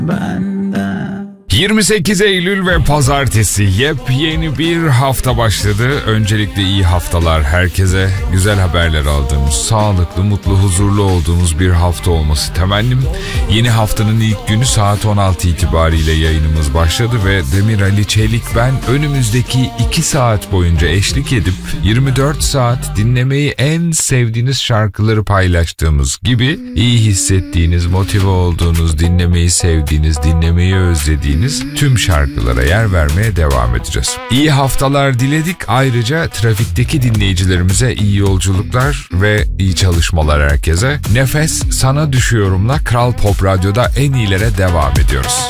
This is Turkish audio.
benden. 28 Eylül ve pazartesi yepyeni bir hafta başladı. Öncelikle iyi haftalar herkese. Güzel haberler aldığımız, sağlıklı, mutlu, huzurlu olduğumuz bir hafta olması temennim. Yeni haftanın ilk günü saat 16 itibariyle yayınımız başladı ve Demir Ali Çelik ben önümüzdeki 2 saat boyunca eşlik edip 24 saat dinlemeyi en sevdiğiniz şarkıları paylaştığımız gibi iyi hissettiğiniz, motive olduğunuz, dinlemeyi sevdiğiniz, dinlemeyi özlediğiniz tüm şarkılara yer vermeye devam edeceğiz. İyi haftalar diledik. Ayrıca trafikteki dinleyicilerimize iyi yolculuklar ve iyi çalışmalar herkese. Nefes Sana Düşüyorum'la Kral Pop Radyo'da en iyilere devam ediyoruz.